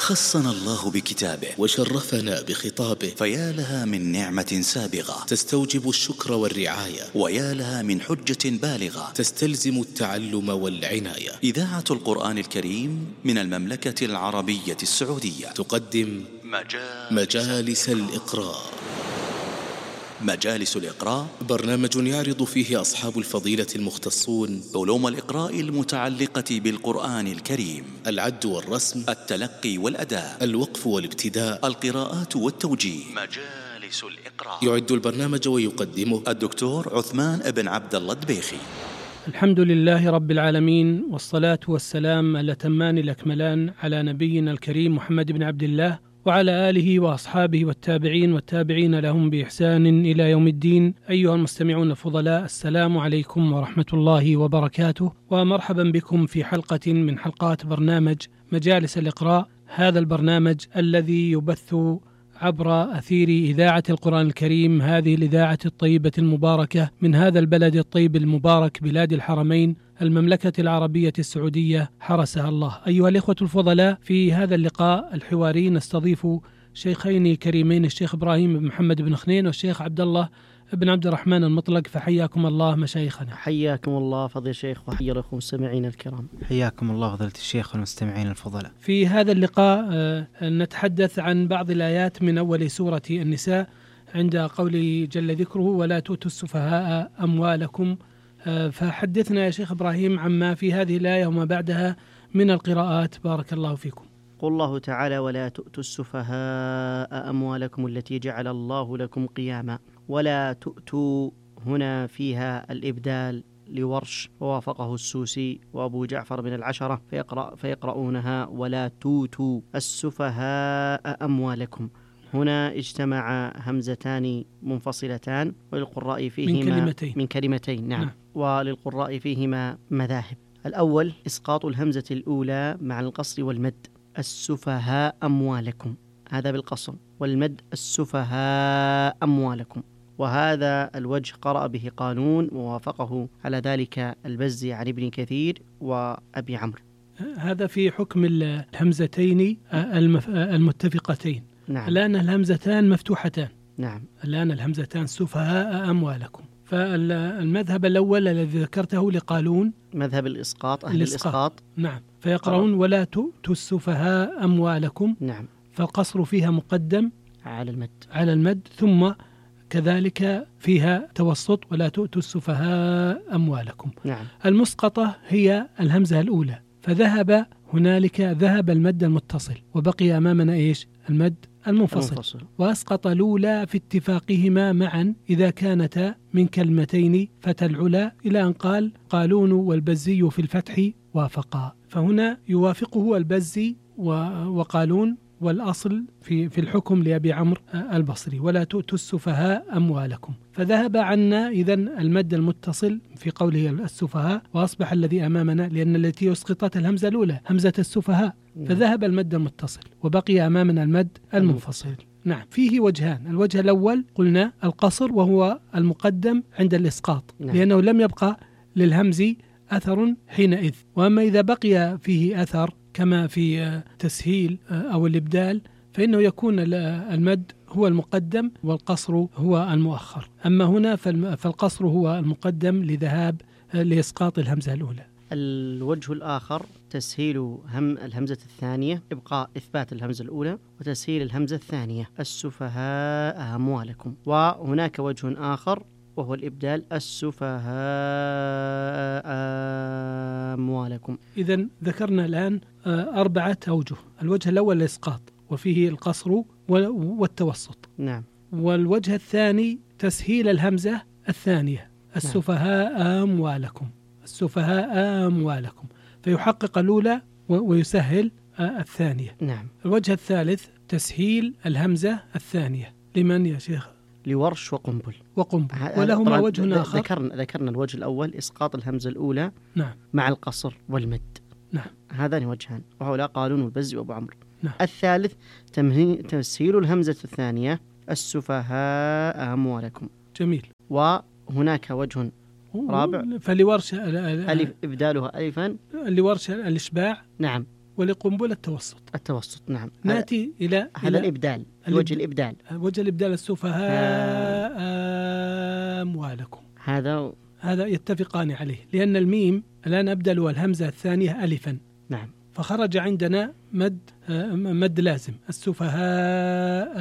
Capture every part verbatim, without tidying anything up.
خصنا الله بكتابه وشرفنا بخطابه، فيا لها من نعمة سابغة تستوجب الشكر والرعاية، ويا لها من حجة بالغة تستلزم التعلم والعناية. إذاعة القرآن الكريم من المملكة العربية السعودية تقدم مجالس, مجالس الإقراء. مجالس الإقراء برنامج يعرض فيه أصحاب الفضيلة المختصون علوم الإقراء المتعلقة بالقرآن الكريم: العد والرسم، التلقي والأداء، الوقف والابتداء، القراءات والتوجيه. مجالس الإقراء يعد البرنامج ويقدمه الدكتور عثمان بن عبد الله الدبيخي. الحمد لله رب العالمين، والصلاة والسلام الأتمان الأكملان على نبينا الكريم محمد بن عبد الله وعلى آله وأصحابه والتابعين والتابعين لهم بإحسان إلى يوم الدين. أيها المستمعون الفضلاء، السلام عليكم ورحمة الله وبركاته، ومرحبا بكم في حلقة من حلقات برنامج مجالس الإقراء. هذا البرنامج الذي يبث عبر أثير إذاعة القرآن الكريم، هذه الإذاعة الطيبة المباركة من هذا البلد الطيب المبارك، بلاد الحرمين، المملكة العربية السعودية حرسها الله. أيها الإخوة الفضلاء، في هذا اللقاء الحواري نستضيف شيخين كريمين، الشيخ إبراهيم بن محمد بن خنين والشيخ عبد الله بن عبد الرحمن المطلق. فحياكم الله مشايخنا. حياكم الله فضيلة الشيخ، وحيا لكم المستمعين الكرام. حياكم الله فضيلة الشيخ والمستمعين الفضلاء. في هذا اللقاء نتحدث عن بعض الآيات من أول سورة النساء، عند قوله جل ذكره: ولا تؤتوا السفهاء أموالكم. فحدثنا يا شيخ إبراهيم عما في هذه الآية وما بعدها من القراءات، بارك الله فيكم. قل الله تعالى: ولا تؤتوا السفهاء أموالكم التي جعل الله لكم قياما. ولا تؤتوا هنا فيها الإبدال لورش، ووافقه السوسي وأبو جعفر من العشرة فيقرأ فيقرؤونها: ولا توتوا السفهاء أموالكم. هنا اجتمع همزتان منفصلتان، وللقراء فيهما من كلمتين, من كلمتين نعم. نعم. وللقراء فيهما مذاهب. الأول إسقاط الهمزة الأولى مع القصر والمد: السفهاء أموالكم، هذا بالقصر، والمد السفهاء أموالكم. وهذا الوجه قرأ به قانون، ووافقه على ذلك البزي عن ابن كثير وأبي عمرو. هذا في حكم الهمزتين المتفقتين. نعم. الآن الهمزتان مفتوحتان. نعم. الآن الهمزتان سفهاء أموالكم. فالمذهب الأول الذي ذكرته لقالون مذهب الإسقاط، أهل الإسقاط, الإسقاط. نعم. فيقرؤون: ولا تؤتوا السفهاء أموالكم. نعم. فالقصر فيها مقدم على المد على المد ثم كذلك فيها توسط: ولا تؤتوا السفهاء أموالكم. نعم. المسقطة هي الهمزة الأولى، فذهب هنالك ذهب المد المتصل، وبقي أمامنا إيش؟ المد المنفصل. المنفصل. وأسقط الأولى في اتفاقهما معا إذا كانتا من كلمتين فتى العلا، إلى أن قال: قالون والبزي في الفتح وافقا. فهنا يوافقه البزي وقالون، والأصل في في الحكم لأبي عمرو البصري: ولا تؤتوا السفهاء أموالكم. فذهب عنا إذن المد المتصل في قوله السفهاء، وأصبح الذي أمامنا، لأن التي أسقطت الهمزة الأولى همزة السفهاء، فذهب المد المتصل وبقي أمامنا المد المنفصل. نعم. فيه وجهان: الوجه الأول قلنا القصر، وهو المقدم عند الإسقاط، لأنه لم يبقى للهمز أثر حينئذ. وأما إذا بقي فيه أثر كما في تسهيل أو الإبدال، فإنه يكون المد هو المقدم والقصر هو المؤخر. أما هنا فالقصر هو المقدم لذهاب لإسقاط الهمزة الأولى. الوجه الآخر تسهيل هم الهمزة الثانية، إبقاء إثبات الهمزة الأولى، وتسهيل الهمزة الثانية: السفهاء أموالكم. وهناك وجه آخر وهو الإبدال: السفهاء أموالكم. إذن ذكرنا الآن أربعة أوجه: الوجه الأول الإسقاط، وفيه القصر والتوسط. نعم. والوجه الثاني تسهيل الهمزة الثانية: السفهاء أموالكم، السفهاء أموالكم، فيحقق الأولى ويسهل الثانية. نعم. الوجه الثالث تسهيل الهمزة الثانية. لمن يا شيخ؟ لورش وقنبل. وقنبل. ولهما وجه آخر. ذكرنا ذكرنا الوجه الأول إسقاط الهمزة الأولى نعم. مع القصر والمد. نعم. هذان وجهان، وهؤلاء قالون والبزي وأبو عمرو. نعم. الثالث تسهيل الهمزة الثانية: السفهاء أموالكم. جميل. وهناك وجه رابع فلورش الألف ألف إبدالها ألفا، لورش الإشباع. نعم. ولقنبل التوسط. التوسط نعم. نأتي إلى هذا الإبدال، وجه الإبدال، وجه الإبدال السفهاء أموالكم. هذا هذا يتفقان عليه، لأن الميم الآن أبدل الهمزة الثانية ألفا، نعم، فخرج عندنا مد مد لازم، السفهاء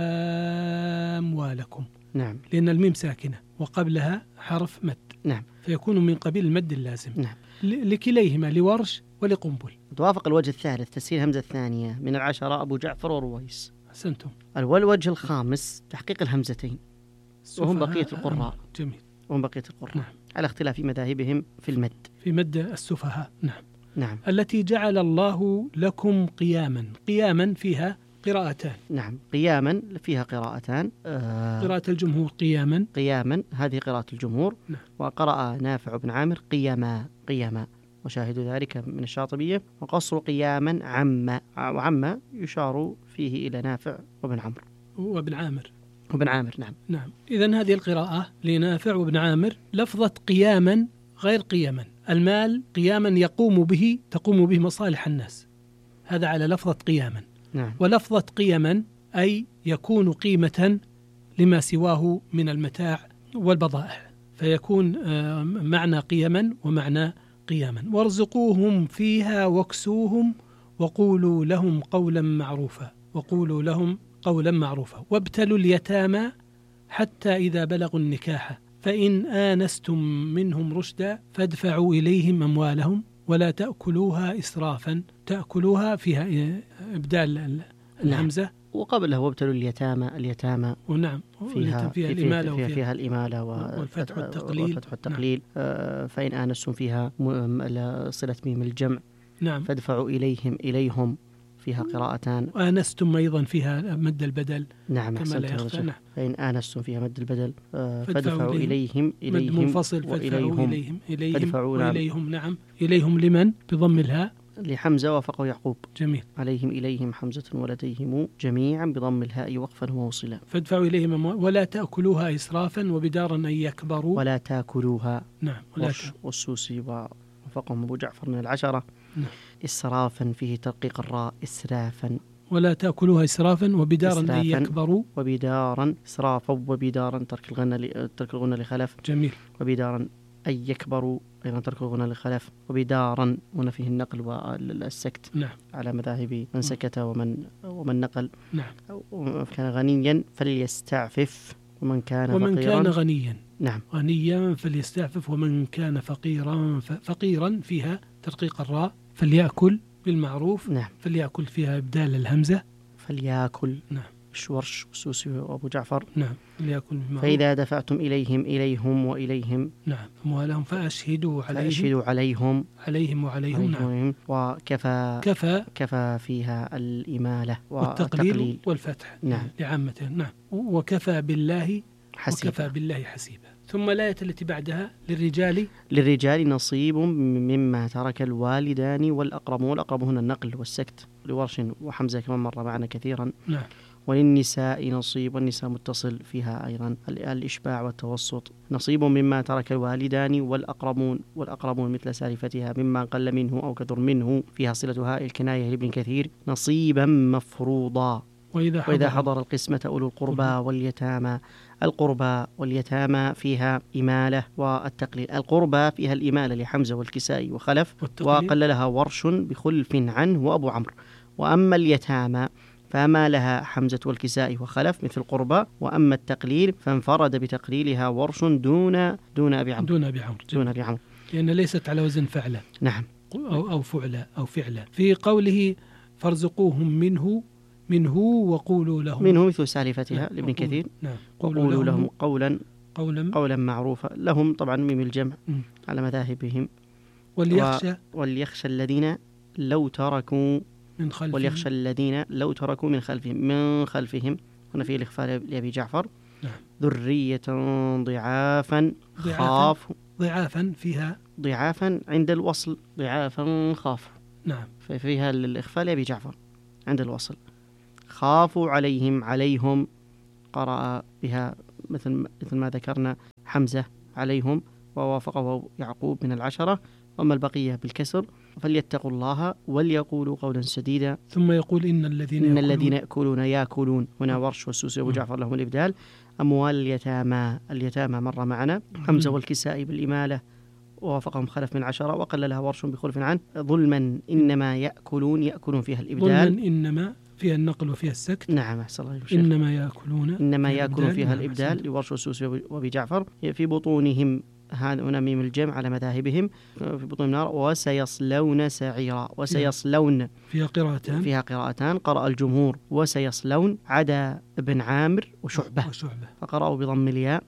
أموالكم، نعم، لأن الميم ساكنة وقبلها حرف مد، نعم، فيكون من قبيل المد اللازم، نعم، لكليهما، لورش ولقنبل. توافق الوجه الثالث تسهيل همزة الثانية من العشرة أبو جعفر ورويس. أحسنتم. والوجه الخامس تحقيق الهمزتين، وهم بقية القراء. جميل. وهم بقية القراء، نعم. على اختلاف مذاهبهم في المد، في مد السفهاء. نعم. نعم. التي جعل الله لكم قياما. قياما فيها قراءتان. نعم، قياما فيها قراءتان. آه قراءة الجمهور قياما. قياما هذه قراءة الجمهور. نعم. وقرأ نافع بن عامر قياما قياما، وشاهد ذلك من الشاطبية. وقصر قياما عما، وعما يشار فيه إلى نافع وابن عمرو وابن عامر وابن عامر. نعم. نعم. إذن هذه القراءة لنافع وابن عامر لفظة قياما غير قياما. المال قياما يقوم به، تقوم به مصالح الناس، هذا على لفظة قياما. نعم. ولفظة قيما أي يكون قيمة لما سواه من المتاع والبضائع، فيكون معنى قيما ومعنى قياما. وارزقوهم فيها واكسوهم وقولوا لهم قولا معروفا، وقولوا لهم قولا معروفا. وابتلوا اليتامى حتى إذا بلغوا النكاح فإن آنستم منهم رشدا فادفعوا إليهم أموالهم ولا تأكلوها إسرافا. تأكلوها فيها إبدال الهمزة. نعم. وقبلها وابتلوا اليتامى اليتامى ونعم فيها, فيها, فيها الإمالة فيها, وفيها فيها الإمالة والفتح والتقليل, والفتح والتقليل. نعم. آه فإن آنستم فيها صلة ميم الجمع. نعم. فادفعوا إليهم إليهم فيها قراءتان. وآنستم أيضا فيها مد البدل. نعم. كما لا يخفى. نعم. فإن آنستم فيها مد البدل. آه فادفعوا إليهم إليهم مد منفصل. فادفعوا إليهم إليهم وإليهم. نعم. إليهم لمن بضم الهاء؟ لحمزة وافقه يعقوب. جميل. عليهم إليهم حمزة ولديهم جميعا بضم الهاء وقفا ووصلا. فادفعوا إليهم أموال ولا تأكلوها إسرافا وبدارا أن يكبروا. ولا تأكلوها. نعم. ولا والسوسي ووافقهم أبو جعفر من العشرة. نعم. إسرافا فيه ترقيق الراء إسرافا. ولا تأكلوها إسرافا وبدارا أن يكبروا. وبدارا إسرافا وبدارا ترك الغنى ترك الغنى لخلف. جميل. وبدارا أن يكبروا أيضا ترك الغنى للخلف. وبدارا هنا فيه النقل والسكت. نعم. على مذاهب من سكت ومن ومن نقل. نعم. ومن كان غنيا فليستعفف ومن كان ومن فقيرا. كان غنيا. نعم. غنيا فليستعفف ومن كان فقيرا. فقيرا فيها ترقيق الراء. فليأكل بالمعروف. نعم. فليأكل فيها إبدال الهمزة. فليأكل. نعم. الشورش والسوسي وأبو جعفر. نعم. فليأكل بالمعروف. فإذا دفعتم إليهم إليهم وإليهم. نعم. أموالهم فأشهدوا عليهم. فأشهدوا عليهم. عليهم وعليهم. نعم. وكفى كفى كفى فيها الإمالة والتقليل والفتح. نعم. لعامته. نعم. وكفى بالله حسيبا. وكفى بالله حسيبا. ثم الآية التي بعدها للرجال للرجال نصيب مما ترك الوالدان والأقربون. والأقرب هنا النقل والسكت لورش وحمزة كما مر معنا كثيرا. نعم. وللنساء نصيب، والنساء متصل فيها أيضا الإشباع والتوسط. نصيب مما ترك الوالدان والأقربون. والأقربون مثل سالفتها مما قل منه أو كثر منه فيها صلة هاء الكناية لابن كثير. نصيبا مفروضا. وإذا حضر, وإذا حضر القسمة أولو القربى واليتامى. القربى واليتامى فيها إمالة والتقليل. القربى فيها الإمالة لحمزة والكسائي وخلف. وقللها ورش بخلف عنه وأبو عمرو. وأما اليتامى فما لها حمزة والكسائي وخلف مثل القربى. وأما التقليل فانفرد بتقليلها ورش دون دون أبي عمرو. دون أبي عمرو. دون أبي عمرو. لأن ليست على وزن فعلة. نعم. أو أو فعلة أو فعلة. في قوله فارزقوهم منه منه وقولوا لهم. منه مثل سالفتها لابن كثير. نعم. وقولوا لهم قولا قولا قولا معروفا. لهم طبعا ميم الجمع م. على مذاهبهم. وليخشى وليخشى الذين لو تركوا من خلفهم. وليخشى الذين لو تركوا من خلفهم من خلفهم. هنا في الإخفاء لأبي جعفر. نعم. ذرية ضعافا خاف. ضعافا فيها ضعافا عند الوصل. ضعافا خاف. نعم. ففيها الإخفاء لأبي جعفر عند الوصل. خافوا عليهم عليهم قرأ بها مثل مثل ما ذكرنا حمزة عليهم ووافقه يعقوب من العشرة. وأما البقية بالكسر فليتقوا الله وليقولوا قولا سديدا. ثم يقول إن الذين إن يأكلون الذين يأكلون يأكلون هنا ورش والسوسي وأبو جعفر لهم الإبدال. أموال اليتامى، اليتامى مر معنا، حمزة والكسائي بالإمالة ووافقهم خلف من عشرة وقللها ورش بخلف عنه. ظلما إنما يأكلون، يأكلون فيها الإبدال. ظلما إنما فيها النقل وفيها السكت. نعم أحسن الله. إنما يأكلون إنما يأكلون فيها نعم الإبدال لورش والسوسي وأبي جعفر. في بطونهم هذا هنا ميم الجمع على مذاهبهم، في بطون النار. وسيصلون سعيرا، وسيصلون فيها قراءتان فيها قراءتان قرأ الجمهور وسيصلون عدا ابن عامر وشعبة, وشعبة. فقرأوا بضم الياء.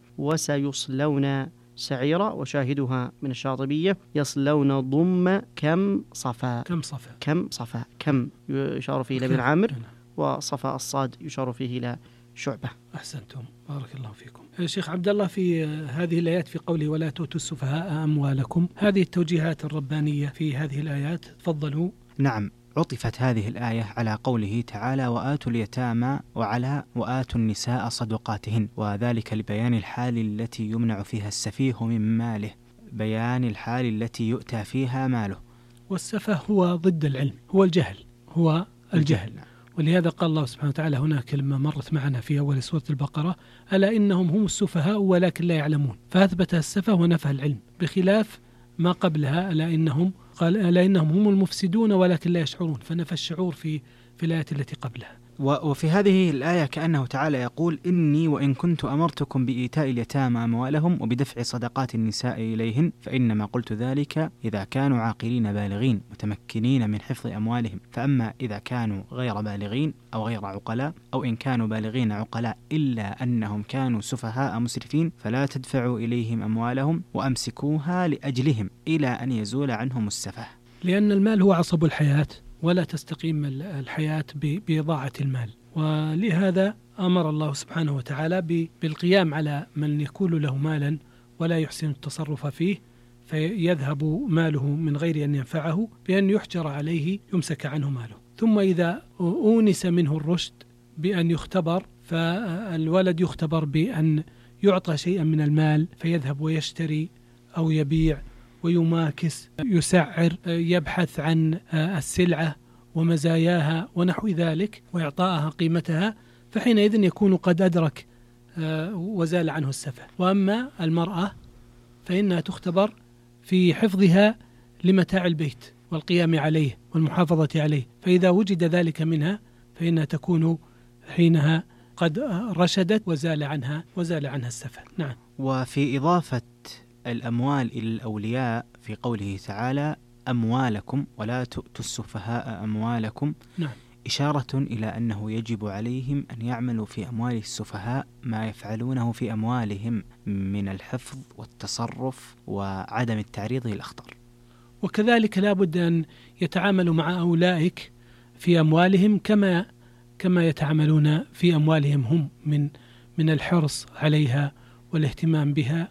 وسيصلون سعيرا، وشاهدها من الشاطبية يصلون ضم كم صفا. كم صفا كم صفا كم يشار فيه إلى ابن عامر، وصفا الصاد يشار فيه إلى شعبة. أحسنتم، بارك الله فيكم. شيخ عبد الله، في هذه الآيات في قوله ولا تؤتوا السفهاء أموالكم، هذه التوجيهات الربانية في هذه الآيات، تفضلوا. نعم، عطفت هذه الآية على قوله تعالى وآتوا اليتامى وعلى وآتوا النساء صدقاتهن، وذلك لبيان الحال التي يمنع فيها السفيه من ماله، بيان الحال التي يؤتى فيها ماله. والسفه هو ضد العلم، هو الجهل، هو الجهل. ولهذا قال الله سبحانه وتعالى هنا كلمة مرت معنا في أول سورة البقرة: ألا إنهم هم السفهاء ولكن لا يعلمون، فأثبت السفه ونفى العلم، بخلاف ما قبلها ألا إنهم قال ألا إنهم هم المفسدون ولكن لا يشعرون، فنفى الشعور في في الآية التي قبلها. وفي هذه الآية كأنه تعالى يقول إني وإن كنت أمرتكم بإيتاء اليتامى أموالهم وبدفع صدقات النساء إليهن فإنما قلت ذلك إذا كانوا عاقلين بالغين متمكنين من حفظ أموالهم، فأما إذا كانوا غير بالغين أو غير عقلاء أو إن كانوا بالغين عقلاء إلا أنهم كانوا سفهاء مسرفين فلا تدفعوا إليهم أموالهم وأمسكوها لأجلهم إلى أن يزول عنهم السفه. لأن المال هو عصب الحياة، ولا تستقيم الحياة بإضاعة المال، ولهذا أمر الله سبحانه وتعالى بالقيام على من يكون له مالا ولا يحسن التصرف فيه فيذهب ماله من غير أن ينفعه، بأن يحجر عليه يمسك عنه ماله. ثم إذا أونس منه الرشد بأن يختبر، فالولد يختبر بأن يعطى شيئا من المال فيذهب ويشتري أو يبيع ويماكس، يسعر، يبحث عن السلعة ومزاياها ونحو ذلك وإعطائها قيمتها، فحينئذ يكون قد أدرك وزال عنه السفه. وأما المرأة فإنها تختبر في حفظها لمتاع البيت والقيام عليه والمحافظة عليه، فإذا وجد ذلك منها فإنها تكون حينها قد رشدت وزال عنها وزال عنها السفه. نعم. وفي إضافة الأموال إلى الأولياء في قوله تعالى أموالكم ولا تؤتوا السفهاء أموالكم، نعم، إشارة إلى أنه يجب عليهم أن يعملوا في أموال السفهاء ما يفعلونه في أموالهم من الحفظ والتصرف وعدم التعريض للأخطار. وكذلك لا بد أن يتعاملوا مع أولئك في أموالهم كما كما يتعاملون في أموالهم هم من من الحرص عليها والاهتمام بها.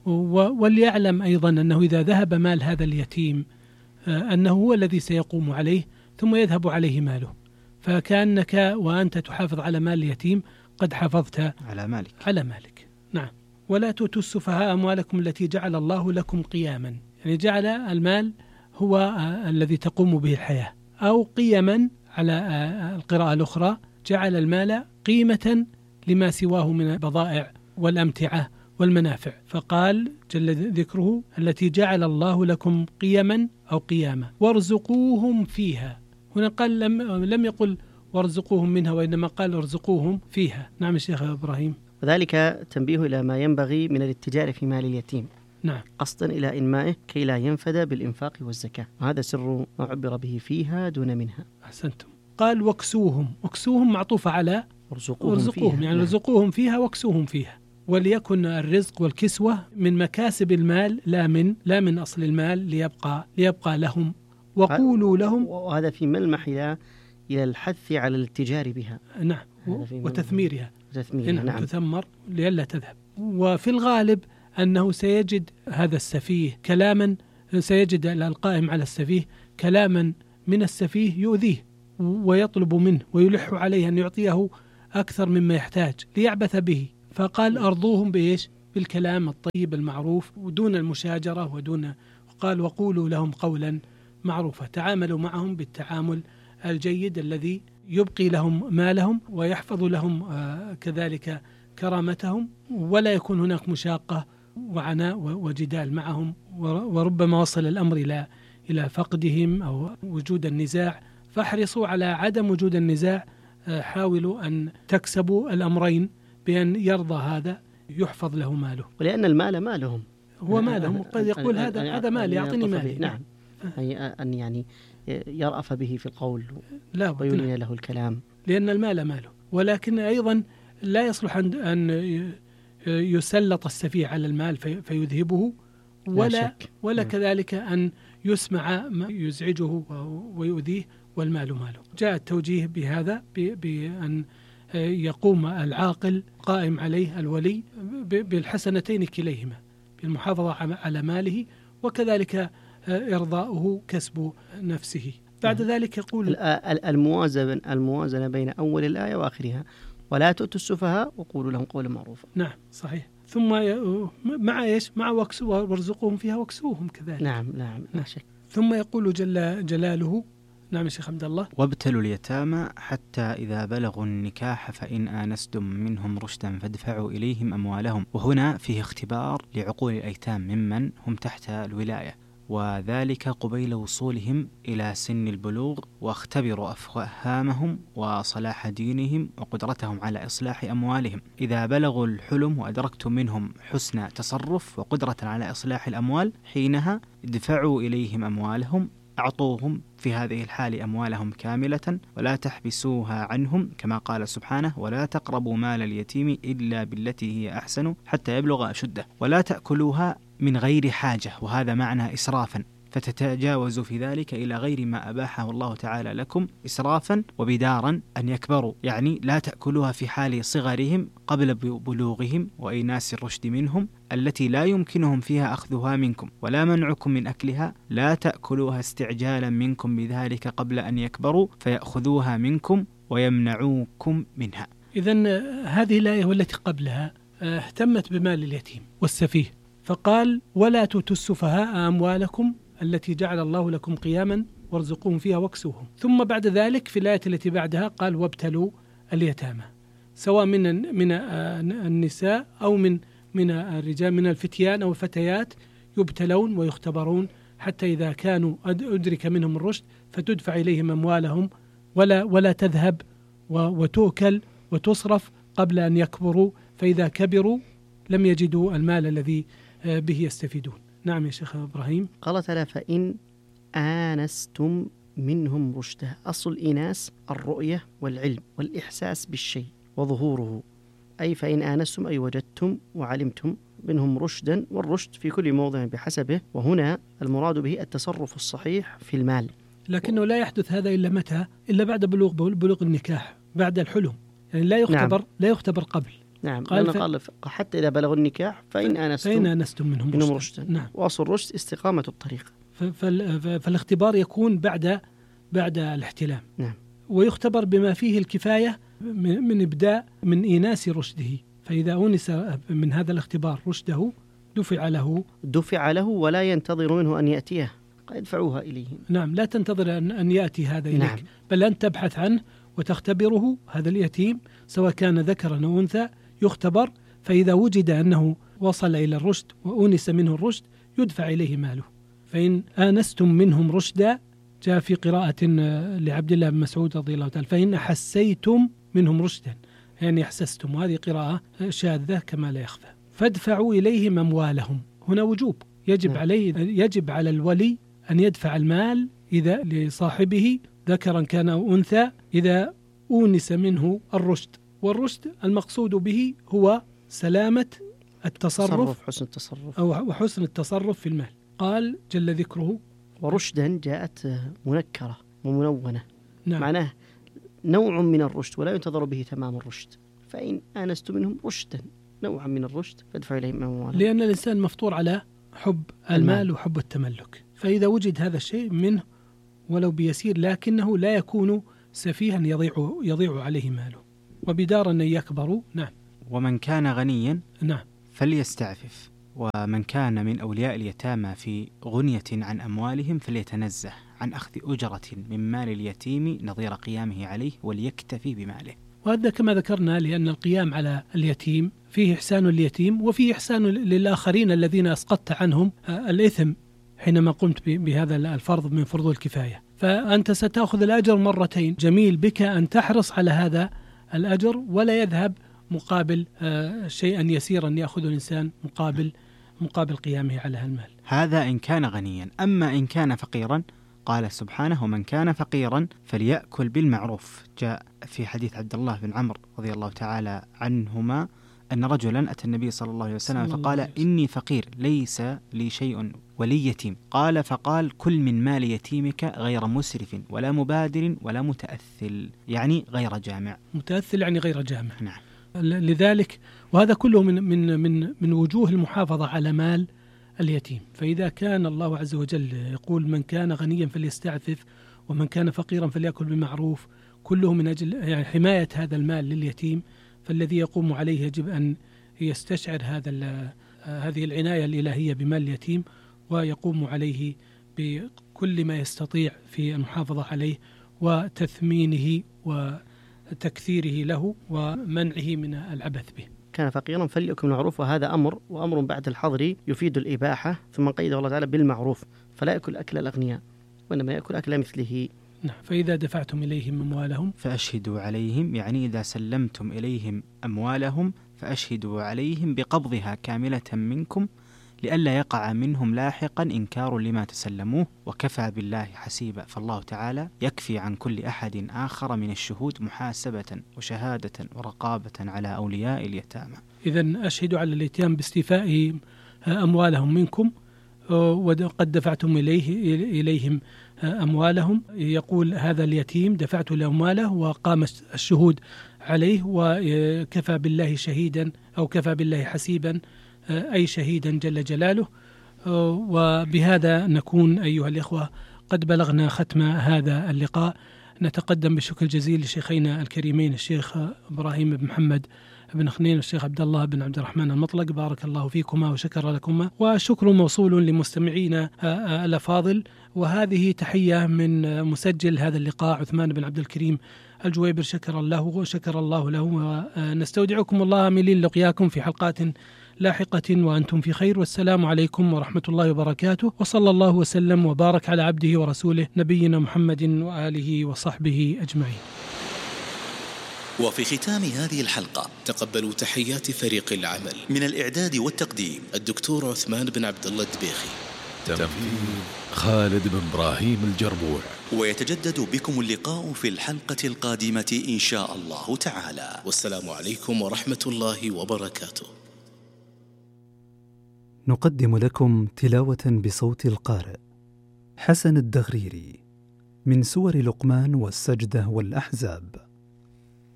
وليعلم أيضا أنه إذا ذهب مال هذا اليتيم أنه هو الذي سيقوم عليه ثم يذهب عليه ماله، فكأنك وأنت تحافظ على مال اليتيم قد حافظت على مالك على مالك. نعم. ولا تؤتوا السفهاء أموالكم التي جعل الله لكم قياما، يعني جعل المال هو الذي تقوم به الحياة، أو قيما على القراءة الأخرى جعل المال قيمة لما سواه من البضائع والأمتعة والمنافع، فقال جل ذكره التي جعل الله لكم قيما أو قياما وارزقوهم فيها. هنا قال لم, لم يقل وارزقوهم منها، وإنما قال ارزقوهم فيها. نعم الشيخ إبراهيم. وذلك تنبيه إلى ما ينبغي من الاتجار في مال اليتيم، نعم، قصدا إلى إنمائه كي لا ينفد بالإنفاق والزكاة، وهذا سر ما عبر به فيها دون منها. أحسنتم. قال وكسوهم، وكسوهم معطوفة على ارزقوهم, ارزقوهم فيها. يعني نعم. رزقوهم فيها واكسوهم فيها. وليكن الرزق والكسوة من مكاسب المال لا من لا من أصل المال ليبقى ليبقى لهم. وقولوا لهم، وهذا في ملمح إلى إلى الحث على الاتجار بها. نعم، وتثميرها وتثميرها. نعم، نعم. تثمر لئلا تذهب. وفي الغالب أنه سيجد هذا السفيه كلاما، سيجد القائم على السفيه كلاما من السفيه يؤذيه ويطلب منه ويلح عليه أن يعطيه أكثر مما يحتاج ليعبث به، فقال أرضوهم بإيش؟ بالكلام الطيب المعروف ودون المشاجرة ودون قال وقولوا لهم قولا معروفا، تعاملوا معهم بالتعامل الجيد الذي يبقي لهم مالهم ويحفظ لهم كذلك كرامتهم، ولا يكون هناك مشاقة وعناء وجدال معهم، وربما وصل الأمر إلى إلى فقدهم أو وجود النزاع. فاحرصوا على عدم وجود النزاع، حاولوا أن تكسبوا الأمرين بأن يرضى هذا يحفظ له ماله، ولأن المال مالهم هو مالهم، قد يقول هذا هذا مالي يعطيني مالي. نعم، أن يعني يرأف به في القول لا ويلين له الكلام، لأن المال ماله. ولكن أيضا لا يصلح أن يسلط السفيه على المال فيذهبه، ولا ولا كذلك أن يسمع ما يزعجه ويؤذيه والمال ماله. جاء التوجيه بهذا بأن يقوم العاقل قائم عليه الولي بالحسنتين كليهما، بالمحافظة على ماله وكذلك إرضاؤه كسب نفسه. بعد ذلك يقول الموازنة الموازنة بين أول الآية وآخرها، ولا تؤتوا السفهاء وقولوا لهم قولا معروفا. نعم صحيح. ثم مع إيش؟ مع وكسو وارزقوهم فيها وكسوهم كذلك. نعم نعم لا شك. ثم يقول جل جلاله، نعم الشيخ عبد الله، وابتلوا اليتامى حتى إذا بلغوا النكاح فإن آنستم منهم رشدا فادفعوا إليهم أموالهم. وهنا فيه اختبار لعقول الأيتام ممن هم تحت الولاية، وذلك قبيل وصولهم إلى سن البلوغ، واختبروا أفهامهم وصلاح دينهم وقدرتهم على إصلاح أموالهم. إذا بلغوا الحلم وأدركتم منهم حسن تصرف وقدرة على إصلاح الأموال، حينها ادفعوا إليهم أموالهم، أعطوهم في هذه الحال أموالهم كاملة ولا تحبسوها عنهم، كما قال سبحانه ولا تقربوا مال اليتيم إلا بالتي هي أحسن حتى يبلغ أشده، ولا تأكلوها من غير حاجة، وهذا معنى إسرافا، فتتجاوزوا في ذلك إلى غير ما أباحه الله تعالى لكم إسرافا وبدارا أن يكبروا، يعني لا تأكلوها في حال صغرهم قبل بلوغهم وإيناس الرشد منهم التي لا يمكنهم فيها أخذها منكم، ولا منعكم من أكلها، لا تأكلوها استعجالا منكم بذلك قبل أن يكبروا فيأخذوها منكم ويمنعوكم منها. إذن هذه الآية والتي قبلها اهتمت بمال اليتيم والسفيه، فقال ولا تؤتوا السفهاء أموالكم التي جعل الله لكم قياما وارزقوهم فيها واكسوهم. ثم بعد ذلك في الآية التي بعدها قال وابتلوا اليتامى، سواء من من النساء أو من من الرجال، من الفتيان أو الفتيات، يبتلون ويختبرون حتى إذا كانوا أدرك منهم الرشد فتدفع إليهم أموالهم ولا ولا تذهب وتؤكل وتصرف قبل أن يكبروا، فإذا كبروا لم يجدوا المال الذي به يستفيدون. نعم يا شيخ إبراهيم. قال تعالى فإن آنستم منهم رشدا. أصل الإناس الرؤية والعلم والإحساس بالشيء وظهوره، أي فإن آنستم أي وجدتم وعلمتم منهم رشدا، والرشد في كل موضع بحسبه، وهنا المراد به التصرف الصحيح في المال. لكنه لا يحدث هذا إلا متى؟ إلا بعد بلوغ بلوغ النكاح، بعد الحلم، يعني لا يختبر نعم. لا يختبر قبل. نعم قال, ف... قال حتى إذا بلغوا النكاح فإن آنستم, فإن آنستم منهم, منهم رشدا. نعم. وأصل الرشد استقامة الطريق. ف... فال... فالاختبار يكون بعد بعد الاحتلام. نعم. ويختبر بما فيه الكفاية من, من إبداء من إيناس رشده، فإذا أونس من هذا الاختبار رشده دفع له دفع له ولا ينتظر منه أن يأتيه، يدفعوها إليه. نعم لا تنتظر أن, أن يأتي هذا إليك. نعم. بل أن تبحث عنه وتختبره، هذا اليتيم سواء كان ذكرا أو أنثى يختبر، فإذا وجد أنه وصل إلى الرشد وأونس منه الرشد يدفع إليه ماله. فإن آنستم منهم رشدا، جاء في قراءة لعبد الله بن مسعود رضي الله تعالى فإن حسيتم منهم رشدا، يعني أحسستم، وهذه قراءة شاذة كما لا يخفى. فادفعوا إليهم أموالهم، هنا وجوب، يجب عليه يجب على الولي أن يدفع المال إذا لصاحبه ذكرا كان أو أنثى إذا أونس منه الرشد. والرشد المقصود به هو سلامة التصرف، حسن التصرف أو حسن التصرف في المال. قال جل ذكره ورشدا جاءت منكرة ومنونة. نعم. معناه نوع من الرشد ولا ينتظر به تمام الرشد. فإن آنست منهم رشدا نوعا من الرشد فادفع إليهم أموالهم، لأن الإنسان مفطور على حب المال, المال وحب التملك، فإذا وجد هذا الشيء منه ولو بيسير لكنه لا يكون سفيها يضيع يضيع عليه ماله، وبدار أن يكبروا. نعم. ومن كان غنيا نعم فليستعفف ومن كان من أولياء اليتامى في غنية عن أموالهم فليتنزه عن أخذ أجرة من مال اليتيم نظير قيامه عليه وليكتفي بماله. وهذا كما ذكرنا لأن القيام على اليتيم فيه إحسان لليتيم وفيه إحسان للآخرين الذين أسقطت عنهم الإثم حينما قمت بهذا الفرض من فروض الكفاية، فأنت ستأخذ الأجر مرتين. جميل بك أن تحرص على هذا الأجر ولا يذهب مقابل شيئا يسيرا يأخذ الإنسان مقابل مقابل قيامه على المال. هذا إن كان غنيا. أما إن كان فقيرا قال سبحانه ومن كان فقيرا فليأكل بالمعروف. جاء في حديث عبد الله بن عمرو رضي الله تعالى عنهما أن رجلا أتى النبي صلى الله عليه وسلم فقال إني فقير ليس لي شيء ولي يتيم. قال فقال كل من مال يتيمك غير مسرف ولا مبادر ولا متأثل، يعني غير جامع. متأثل يعني غير جامع. نعم. لذلك وهذا كله من من من من وجوه المحافظة على مال اليتيم. فإذا كان الله عز وجل يقول من كان غنيا فليستعفف ومن كان فقيرا فليأكل بالمعروف، كله من أجل يعني حماية هذا المال لليتيم، فالذي يقوم عليه يجب أن يستشعر هذا هذه العناية الإلهية بمال اليتيم ويقوم عليه بكل ما يستطيع في المحافظة عليه وتثمينه وتكثيره له ومنعه من العبث به. كان فقيرا فليأكل بالمعروف، وهذا أمر وأمر بعد الحظر يفيد الإباحة، ثم قيده الله تعالى بالمعروف، فلا يأكل أكل الأغنياء وإنما يأكل أكل مثله. نعم. فإذا دفعتم إليهم أموالهم فأشهدوا عليهم، يعني إذا سلمتم إليهم أموالهم فأشهدوا عليهم بقبضها كاملة منكم لئلا يقع منهم لاحقا إنكار لما تسلموه، وكفى بالله حسيبا. فالله تعالى يكفي عن كل أحد آخر من الشهود محاسبة وشهادة ورقابة على أولياء اليتامى. إذن أشهدوا على اليتامى باستيفاء أموالهم منكم وقد دفعتم إليه إليهم أموالهم. يقول هذا اليتيم دفعت له أمواله وقام الشهود عليه وكفى بالله شهيدا أو كفى بالله حسيبا أي شهيدا جل جلاله. وبهذا نكون أيها الإخوة قد بلغنا ختم هذا اللقاء. نتقدم بالشكر الجزيل لشيخينا الكريمين الشيخ إبراهيم بن محمد بن خنين والشيخ عبد الله بن عبد الرحمن المطلق، بارك الله فيكما وشكر لكما، والشكر موصول لمستمعينا الأفاضل. وهذه تحية من مسجل هذا اللقاء عثمان بن عبد الكريم الجويبر، شكر الله وشكر الله له. ونستودعكم الله آملين لقياكم في حلقات لاحقة وأنتم في خير، والسلام عليكم ورحمة الله وبركاته، وصلى الله وسلم وبارك على عبده ورسوله نبينا محمد وآله وصحبه أجمعين. وفي ختام هذه الحلقة تقبلوا تحيات فريق العمل من الإعداد والتقديم الدكتور عثمان بن عبد الله الدبيخي، تنفيذ خالد بن إبراهيم الجربوع. ويتجدد بكم اللقاء في الحلقة القادمة إن شاء الله تعالى، والسلام عليكم ورحمة الله وبركاته. نقدم لكم تلاوة بصوت القارئ حسن الدغريري من سور لقمان والسجدة والأحزاب.